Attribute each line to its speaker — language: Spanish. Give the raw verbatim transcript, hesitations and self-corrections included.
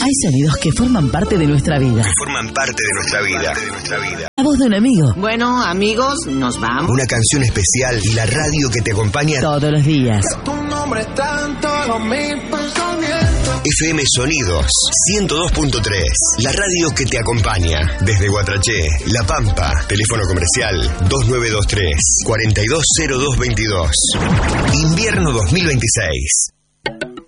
Speaker 1: Hay sonidos que forman parte de nuestra vida.
Speaker 2: Que forman parte de nuestra vida. De nuestra vida.
Speaker 1: La voz de un amigo.
Speaker 3: Bueno, amigos, nos vamos.
Speaker 2: Una canción especial y la radio que te acompaña
Speaker 1: todos los días.
Speaker 4: Tu nombre está en todos mis pensamientos.
Speaker 2: F M Sonidos ciento dos punto tres. La radio que te acompaña desde Guatraché, La Pampa. Teléfono comercial dos nueve dos tres, cuatro dos cero dos dos dos. Invierno dos mil veintiséis.